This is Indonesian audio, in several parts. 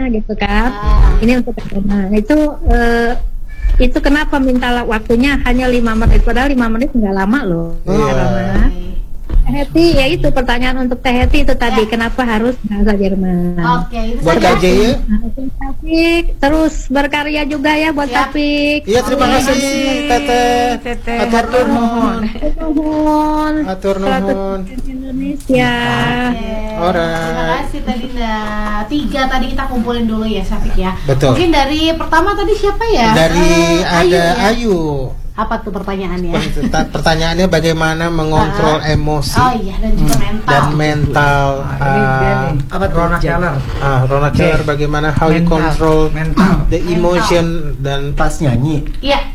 gitu kan. Ah. Ini untuk agama. Itu kenapa minta waktunya hanya 5 menit, padahal 5 menit nggak lama loh. Iya. Lama. Teh Heti, ya itu pertanyaan untuk Teh Heti itu tadi, kenapa harus bahasa Jerman? Oke, itu Buat saja. KJ ya. Nah, itu Taufik, terus berkarya juga ya buat Siap. Taufik. Iya, terima kasih Teteh. Teteh. Atur nuhun. Nuhun. Atur nuhun. Indonesia. Oke. Alright. Terima kasih tadi 3 tadi kita kumpulin dulu ya Syafiq ya. Betul. Mungkin dari pertama tadi siapa ya? Dari Ayu ada ya? Ayu. Apa tuh pertanyaannya? Pertanyaannya bagaimana mengontrol emosi Oh iya, dan juga mental. dan mental. Ini dia nih, Apa tuh? Rona Keller. Ronald Keller, bagaimana how you Mental. control Mental. the emotion dan Pas nyanyi. Iya.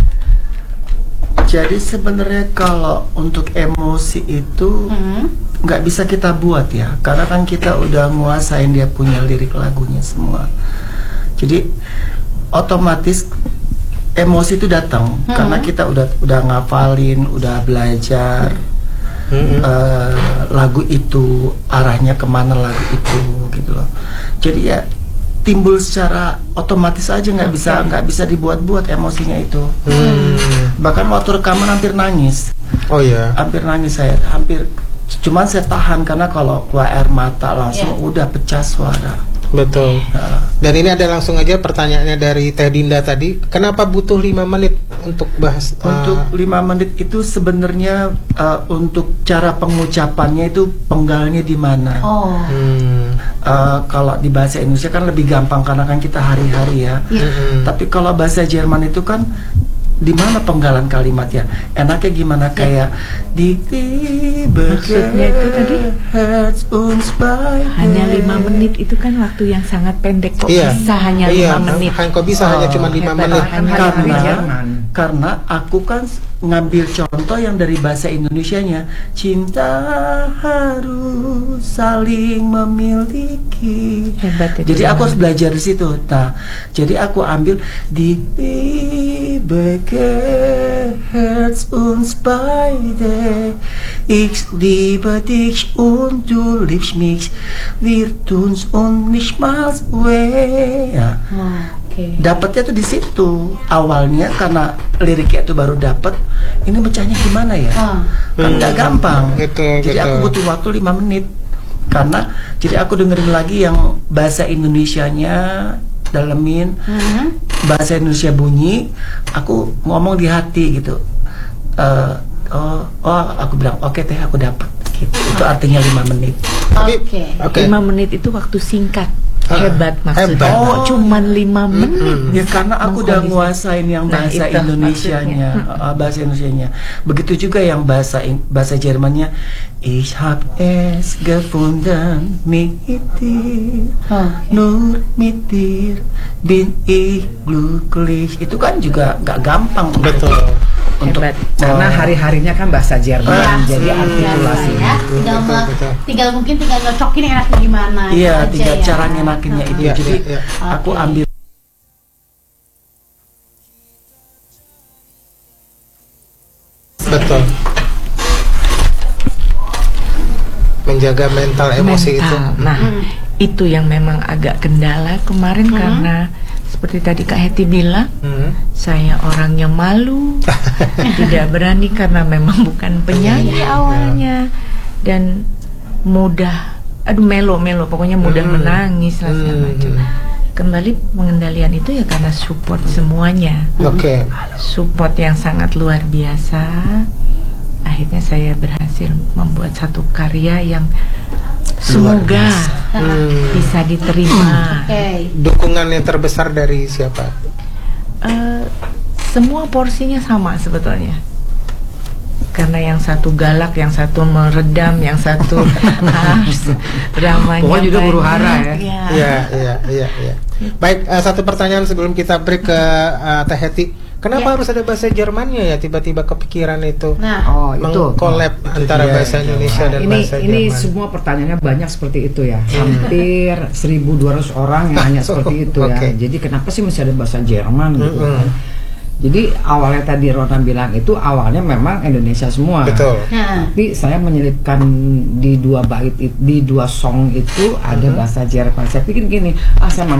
Jadi sebenarnya kalau untuk emosi itu nggak bisa kita buat ya, karena kan kita udah nguasain dia punya lirik lagunya semua. Jadi otomatis emosi itu datang karena kita udah ngafalin, udah belajar lagu itu, arahnya kemana lagu itu gitu loh. Jadi ya timbul secara otomatis aja, nggak bisa dibuat-buat emosinya itu. Bahkan waktu rekaman hampir nangis. oh ya. Hampir nangis saya, cuman saya tahan karena kalau keluar air mata langsung udah pecah suara. Betul. Dan ini ada langsung aja pertanyaannya dari Teh Dinda tadi. Kenapa butuh 5 menit untuk bahas? Untuk 5 menit itu sebenarnya untuk cara pengucapannya itu penggalnya di mana. Oh. Kalau di bahasa Indonesia kan lebih gampang karena kan kita hari-hari ya. Tapi kalau bahasa Jerman itu kan di mana penggalan kalimatnya? Enaknya gimana, kayak di Maksudnya itu tadi hanya 5 menit itu kan waktu yang sangat pendek. Kok Iya. bisa hanya 5 menit? Kok bisa hanya cuma 5 hebat. menit? Kan hari-hari Jerman. karena aku kan ngambil contoh yang dari bahasa Indonesianya, cinta harus saling memiliki. Hebat itu. Jadi aku harus belajar di situ. Nah, jadi aku ambil di Herz uns beide, ich liebe dich und du liebst mich, wir tun's und nicht mal weh. Ya. Dapatnya tuh di situ awalnya, karena liriknya itu baru dapat. Ini bacanya gimana ya? Kan nggak gampang. Jadi aku butuh waktu 5 menit. Karena jadi aku dengerin lagi yang bahasa Indonesianya, dalemin bahasa Indonesia bunyi, aku ngomong di hati gitu. Aku bilang oke Teh, aku dapat. Gitu. Itu artinya 5 menit. Oke. 5 menit itu waktu singkat. Hebat maksudnya. Hebat. Oh, cuman 5 menit. Ya karena aku udah nguasain yang Nah, bahasa itu Indonesianya, bahasa Indonesianya. Begitu juga yang bahasa Jermannya. Ich hab es gefunden mit dir, nur mit dir bin ich glücklich. Itu kan juga nggak gampang. Betul. Untuk Hebat. Karena hari-harinya kan bahasa Jerman, jadi artikulasi. Ya. Tinggal mungkin nyocokin enaknya gimana. Iya, aja tinggal ya. cara ngenakinnya itu. Iya, Jadi iya. aku ambil. Betul. Menjaga mental emosi itu. Nah, itu yang memang agak kendala kemarin karena seperti tadi Kak Heti bilang, saya orangnya malu, tidak berani karena memang bukan penyanyi awalnya, dan mudah, melo, pokoknya mudah menangis lah segala macam. Kembali pengendalian itu ya karena support semuanya. Oke. Support yang sangat luar biasa. Akhirnya saya berhasil membuat satu karya yang semoga bisa diterima. Dukungan yang terbesar dari siapa? Semua porsinya sama sebetulnya. Karena yang satu galak, yang satu meredam, yang satu harus dramanya. Pokoknya juga huru hara ya. Iya. Baik, satu pertanyaan sebelum kita break ke Teh Heti. Kenapa harus ada bahasa Jermannya ya? Tiba-tiba kepikiran itu. Oh, itu mengkolab antara bahasa Indonesia dan bahasa Jerman. Ini semua pertanyaannya banyak seperti itu ya. Hampir 1.200 orang yang hanya seperti itu ya. Jadi kenapa sih mesti ada bahasa Jerman gitu kan? Jadi awalnya tadi Rona bilang itu awalnya memang Indonesia semua. Betul. Tapi saya menyelipkan di 2 bait, di 2 song itu ada bahasa Jerman. Saya pikir gini, saya